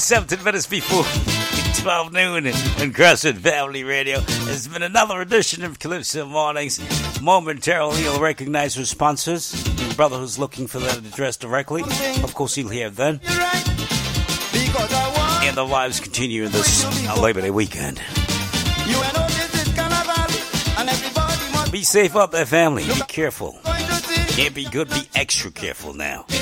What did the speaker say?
17 minutes before 12 noon in Crescent Family Radio. It's been another edition of Calypso Mornings. Momentarily, you'll recognize our sponsors. Your brother who's looking for that address directly. Of course, you'll hear then. And the lives continue in this Labor Day weekend. Be safe out there, family. Be careful. Can't be good, be extra careful now.